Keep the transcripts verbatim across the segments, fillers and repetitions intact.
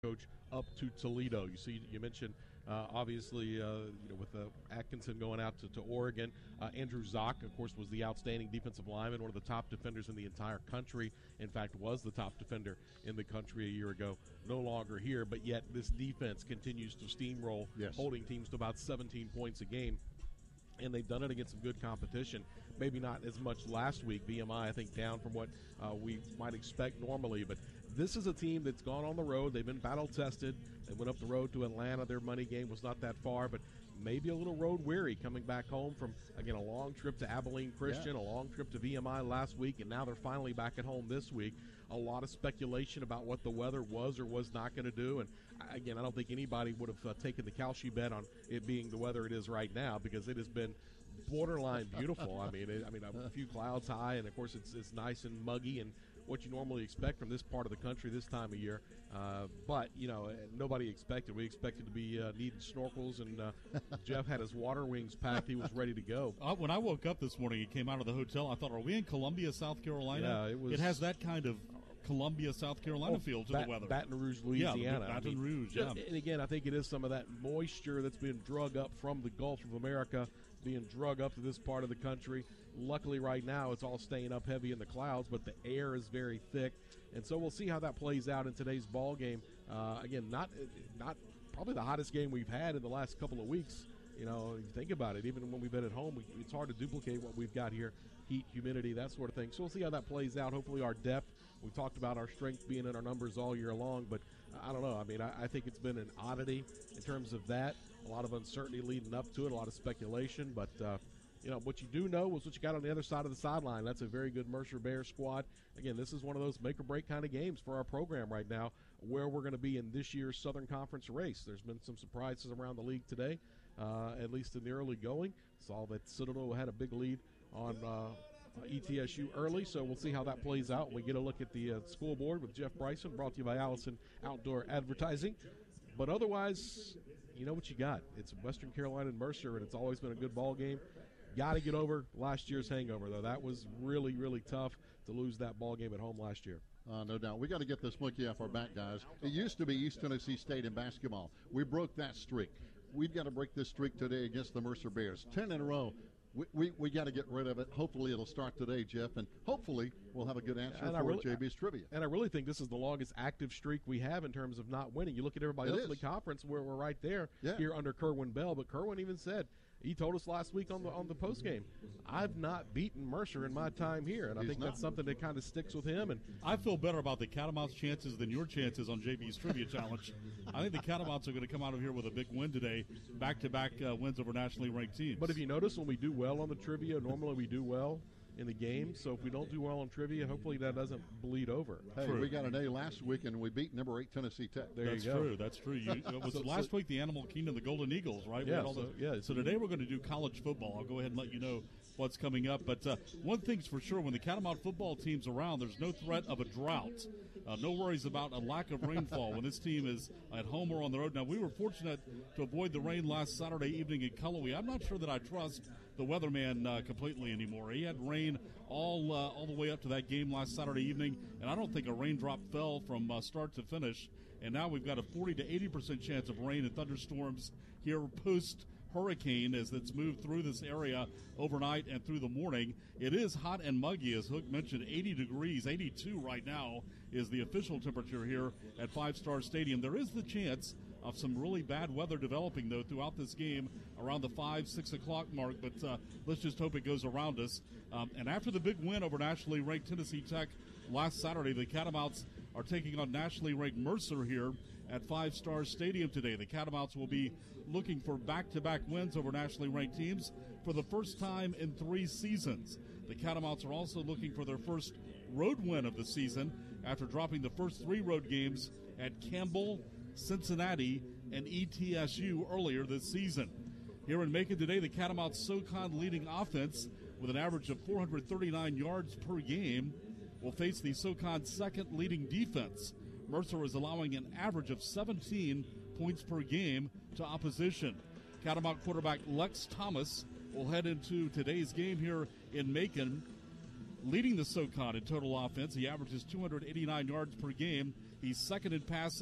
coach up to Toledo. You see, you mentioned uh, obviously uh, you know with uh, Atkinson going out to, to Oregon. Uh, Andrew Zock, of course, was the outstanding defensive lineman, one of the top defenders in the entire country. In fact, was the top defender in the country a year ago. No longer here, but yet this defense continues to steamroll, yes. holding teams to about seventeen points a game. And they've done it against some good competition. Maybe not as much last week. B M I, I think, down from what uh, we might expect normally. But this is a team that's gone on the road. They've been battle-tested. They went up the road to Atlanta. Their money game was not that far, but maybe a little road-weary coming back home from, again, a long trip to Abilene Christian, yeah. a long trip to V M I last week, and now they're finally back at home this week. A lot of speculation about what the weather was or was not going to do. And, again, I don't think anybody would have uh, taken the Kalshi bet on it being the weather it is right now, because it has been borderline beautiful. I mean, it, I mean, a few clouds high, and, of course, it's, it's nice and muggy and what you normally expect from this part of the country this time of year. Uh, but, you know, nobody expected. We expected to be uh, needing snorkels, and uh, Jeff had his water wings packed. He was ready to go. Uh, when I woke up this morning, he came out of the hotel. I thought, are we in Columbia, South Carolina? Yeah, it was. It has that kind of Columbia, South Carolina oh, feel to Bat- the weather. Baton Rouge, Louisiana. Yeah, Baton I mean, Rouge, yeah. And again, I think it is some of that moisture that's being drug up from the Gulf of America, being drug up to this part of the country. Luckily, right now, it's all staying up heavy in the clouds, but the air is very thick. And so we'll see how that plays out in today's ball game. Uh, again, not not probably the hottest game we've had in the last couple of weeks. You know, if you think about it, even when we've been at home, we, it's hard to duplicate what we've got here, heat, humidity, that sort of thing. So we'll see how that plays out. Hopefully our depth, we talked about our strength being in our numbers all year long, but I don't know. I mean, I, I think it's been an oddity in terms of that. A lot of uncertainty leading up to it, a lot of speculation, but uh, you know, what you do know is what you got on the other side of the sideline. That's a very good Mercer Bears squad. Again, this is one of those make-or-break kind of games for our program right now, where we're going to be in this year's Southern Conference race. There's been some surprises around the league today, uh, at least in the early going. Saw that Citadel had a big lead on uh, E T S U early, so we'll see how that plays out. We get a look at the uh, school board with Jeff Bryson, brought to you by Allison Outdoor Advertising. But otherwise, you know what you got. It's Western Carolina and Mercer, and it's always been a good ball game. Got to get over last year's hangover, though. That was really, really tough to lose that ball game at home last year. Uh, no doubt. We got to get this monkey off our back, guys. It used to be East Tennessee State in basketball. We broke that streak. We've got to break this streak today against the Mercer Bears. Ten in a row. We we, we got to get rid of it. Hopefully it'll start today, Jeff, and hopefully we'll have a good answer and for really, J B's trivia. And I really think this is the longest active streak we have in terms of not winning. You look at everybody it else is. in the conference, where we're right there yeah. here under Kerwin Bell, but Kerwin even said, he told us last week on the on the post game, I've not beaten Mercer in my time here, and I He's think not. that's something that kind of sticks with him. And I feel better about the Catamounts' chances than your chances on J B's Trivia Challenge. I think the Catamounts are going to come out of here with a big win today, back-to-back uh, wins over nationally ranked teams. But if you notice, when we do well on the trivia, normally we do well in the game. So if we don't do well on trivia, hopefully that doesn't bleed over. Hey, True. we got an A last week, and we beat number eight Tennessee Tech. There That's you go. true. That's true. You, it was So- last so- week the Animal Kingdom, the Golden Eagles, right? We Yeah, had all so- those- yeah. So today we're going to do college football. I'll go ahead and let you know what's coming up. But uh, one thing's for sure, when the Catamount football team's around, there's no threat of a drought. Uh, no worries about a lack of rainfall when this team is at home or on the road. Now, we were fortunate to avoid the rain last Saturday evening in Cullowhee. I'm not sure that I trust the weatherman uh, completely anymore. He had rain all uh, all the way up to that game last Saturday evening, and I don't think a raindrop fell from uh, start to finish. And now we've got a forty to eighty percent chance of rain and thunderstorms here post hurricane as it's moved through this area overnight and through the morning. It is hot and muggy, as Hook mentioned. Eighty degrees, eighty-two right now is the official temperature here at Five Star Stadium. There is the chance of some really bad weather developing, though, throughout this game around the five, six o'clock mark, but uh, let's just hope it goes around us. Um, and after the big win over nationally ranked Tennessee Tech last Saturday, the Catamounts are taking on nationally ranked Mercer here at Five Star Stadium today. The Catamounts will be looking for back-to-back wins over nationally ranked teams for the first time in three seasons. The Catamounts are also looking for their first road win of the season after dropping the first three road games at Campbell, Cincinnati, and E T S U earlier this season. Here in Macon today, the Catamounts SoCon leading offense with an average of four hundred thirty-nine yards per game will face the SoCon second leading defense. Mercer is allowing an average of seventeen points per game to opposition. Catamount quarterback Lex Thomas will head into today's game here in Macon, leading the SoCon in total offense. He averages two hundred eighty-nine yards per game. He's second in passing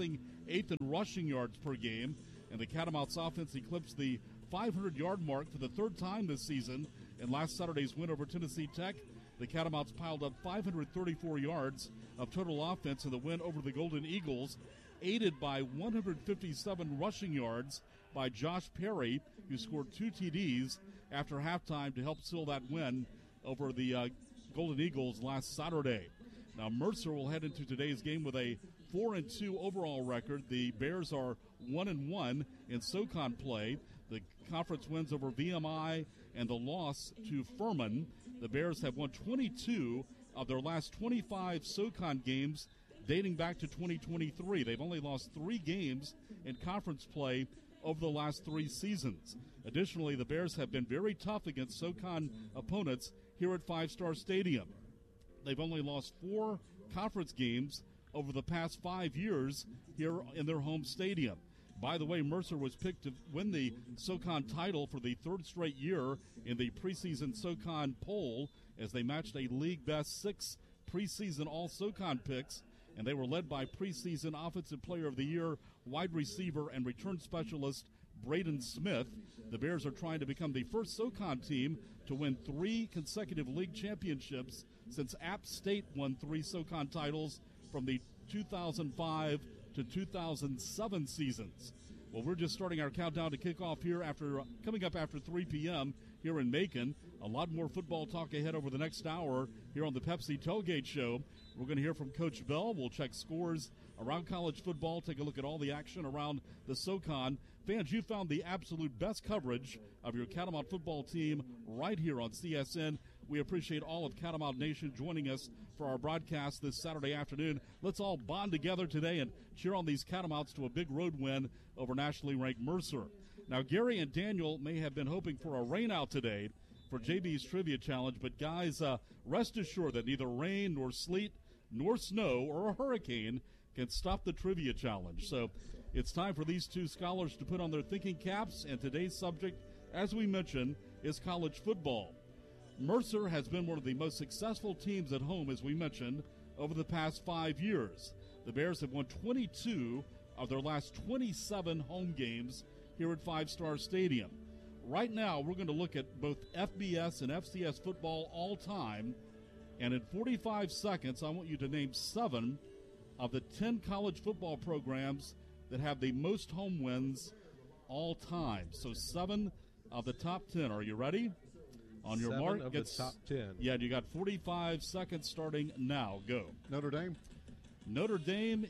eighth in rushing yards per game, and the Catamounts offense eclipsed the five hundred yard mark for the third time this season. In last Saturday's win over Tennessee Tech, the Catamounts piled up five hundred thirty-four yards of total offense in the win over the Golden Eagles, aided by one hundred fifty-seven rushing yards by Josh Perry, who scored two T Ds after halftime to help seal that win over the uh, Golden Eagles last Saturday. Now Mercer will head into today's game with a four and two overall record. The Bears are one and one in SoCon play. The conference wins over V M I and the loss to Furman. The Bears have won twenty-two of their last twenty-five SoCon games dating back to twenty twenty-three. They've only lost three games in conference play over the last three seasons. Additionally, the Bears have been very tough against SoCon opponents here at Five Star Stadium. They've only lost four conference games over the past five years here in their home stadium. By the way, Mercer was picked to win the SoCon title for the third straight year in the preseason SoCon poll as they matched a league best six preseason All-SoCon picks, and they were led by preseason Offensive Player of the Year, wide receiver, and return specialist Braden Smith. The Bears are trying to become the first SoCon team to win three consecutive league championships since App State won three SoCon titles from the two thousand five to two thousand seven seasons. Well, we're just starting our countdown to kick off here after uh, coming up after three p.m. here in Macon. A lot more football talk ahead over the next hour here on the Pepsi Tailgate Show. We're going to hear from Coach Bell. We'll check scores around college football, take a look at all the action around the SoCon. Fans, you found the absolute best coverage of your Catamount football team right here on C S N. We appreciate all of Catamount Nation joining us for our broadcast this Saturday afternoon. Let's all bond together today and cheer on these Catamounts to a big road win over nationally ranked Mercer. Now, Gary and Daniel may have been hoping for a rain out today for J B's Trivia Challenge, but guys, uh, rest assured that neither rain nor sleet nor snow or a hurricane can stop the Trivia Challenge. So it's time for these two scholars to put on their thinking caps, and today's subject, as we mentioned, is college football. Mercer has been one of the most successful teams at home, as we mentioned, over the past five years. The Bears have won twenty-two of their last twenty-seven home games here at Five Star Stadium. Right now, we're going to look at both F B S and F C S football all time, and in forty-five seconds, I want you to name seven of the ten college football programs that have the most home wins all time. So seven of the top ten. Are you ready? On your Seven mark, of gets, the top ten. Yeah, you got forty-five seconds starting now. Go. Notre Dame, Notre Dame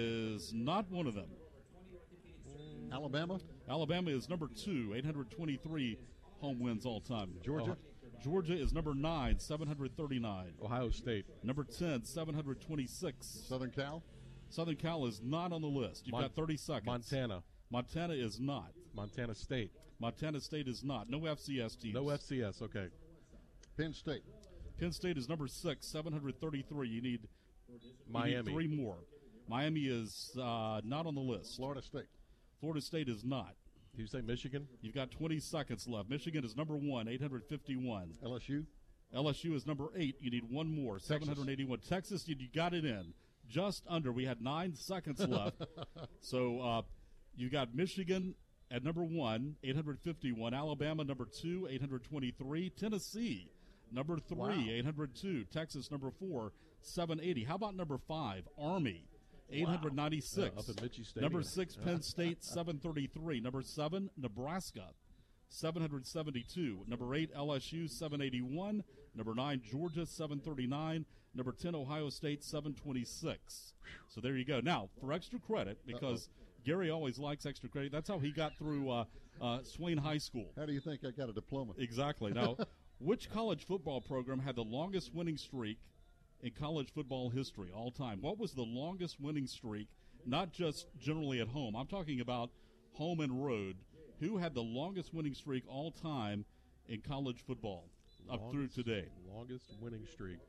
is not one of them. Alabama, Alabama is number two, eight hundred twenty-three home wins all time. Georgia, Georgia is number nine, seven hundred thirty-nine. Ohio State. Number ten, seven hundred twenty-six. Southern Cal, Southern Cal is not on the list. You've Mon- got thirty seconds. Montana. Montana is not. Montana State. Montana State is not. No F C S teams. No F C S, okay. Penn State, Penn State is number six, seven hundred thirty-three. You need, you Miami. need three more. Miami is uh, not on the list. Florida State, Florida State is not. Did you say Michigan? You've got twenty seconds left. Michigan is number one, eight hundred fifty-one. L S U, L S U is number eight. You need one more, seven hundred eighty-one. Texas, you, you got it in. Just under. We had nine seconds left. So uh, you got Michigan at number one, eight hundred fifty-one. Alabama, number two, eight hundred twenty-three. Tennessee, number three, Wow. eight hundred two. Texas, number four, seven eighty. How about number five, Army, eight hundred ninety-six. Yeah, up at Mitchie Stadium. Number six, Penn State, seven thirty-three. Number seven, Nebraska, seven hundred seventy-two. Number eight, L S U, seven eighty-one. Number nine, Georgia, seven thirty-nine. Number ten, Ohio State, seven twenty-six. So there you go. Now, for extra credit, because Uh-oh. Gary always likes extra credit, that's how he got through uh, uh, Swain High School. how do you think I got a diploma? Exactly. Now, which college football program had the longest winning streak in college football history all time? What was the longest winning streak, not just generally at home? I'm talking about home and road. Who had the longest winning streak all time in college football up Longest- through today? Longest winning streak.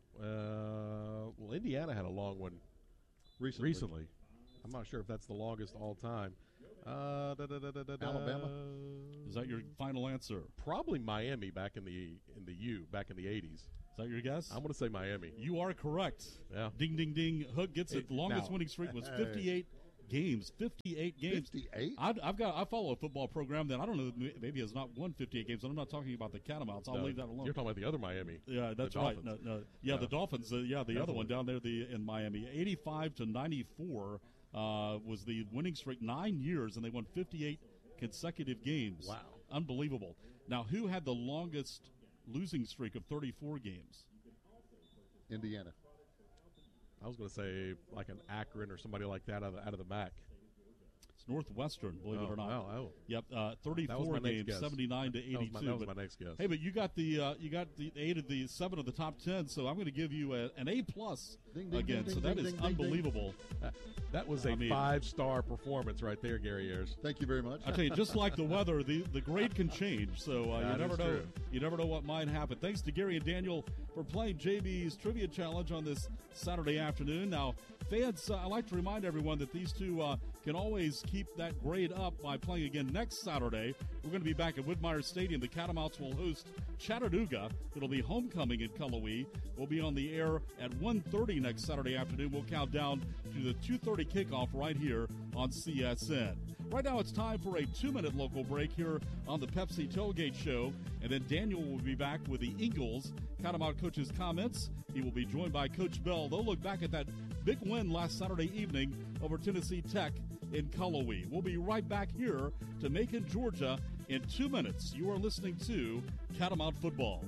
Uh, well, Indiana had a long one Recently, recently. I'm not sure if that's the longest all time. Uh, da, da, da, da, da, da. Alabama? Is that your final answer? Probably Miami back in the in the U back in the eighties. Is that your guess? I'm going to say Miami. You are correct. Yeah. Ding, ding, ding. Hook gets it. It- The longest now- winning streak was Hey. fifty-eight games. fifty-eight games. fifty-eight? I've, I've got. I follow a football program that I don't know. Maybe has not won fifty-eight games. And I'm not talking about the Catamounts. I'll No, leave that alone. You're talking about the other Miami. Yeah, that's the right. Dolphins. No, no. Yeah, No. the Dolphins. Uh, yeah, the Definitely. other one down there, the in Miami, eighty-five to ninety-four uh, was the winning streak. Nine years, and they won fifty-eight consecutive games. Wow, unbelievable. Now, who had the longest losing streak of thirty-four games? Indiana. I was going to say like an Akron or somebody like that out of the, out of the M A C. It's Northwestern, believe oh, it or not. Wow, oh. Yep, uh, thirty-four That was my next games, guess. seventy-nine to That was, eighty-two. my, that was but, my next guess. hey, but you got the uh, you got the eight of the seven of the top ten, so I'm going to give you a, an A plus Ding, ding, again. ding, so ding, that ding, is ding, ding, unbelievable. That, that was a I mean- five-star performance right there, Gary Ayers. Thank you very much. I tell you, just like the weather, the, the grade can change. So uh, you That never is know. true. You never know what might happen. Thanks to Gary and Daniel for playing J B's Trivia Challenge on this Saturday afternoon. Now, fans, uh, I like to remind everyone that these two uh, can always keep that grade up by playing again next Saturday. We're going to be back at Woodmeyer Stadium. The Catamounts will host Chattanooga. It'll be homecoming in Cullowhee. We'll be on the air at one thirty next Saturday afternoon. We'll count down to the two thirty kickoff right here on C S N. Right now it's time for a two-minute local break here on the Pepsi Tailgate Show, and then Daniel will be back with the Eagles Catamount coach's comments. He will be joined by Coach Bell. They'll look back at that big win last Saturday evening over Tennessee Tech in Cullowhee. We'll be right back here to Macon, Georgia in two minutes. You are listening to Catamount Football.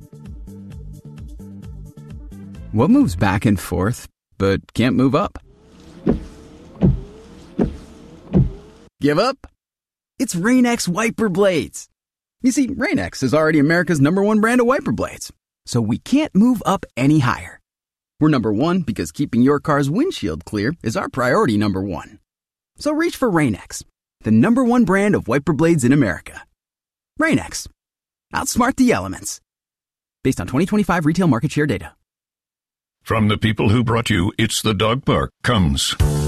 What moves back and forth but can't move up? Give up? It's Rain-X wiper blades. You see, Rain-X is already America's number one brand of wiper blades, so we can't move up any higher. We're number one because keeping your car's windshield clear is our priority number one. So reach for Rain-X, the number one brand of wiper blades in America. Rain-X. Outsmart the elements. Based on twenty twenty-five retail market share data. From the people who brought you It's the Dog Park comes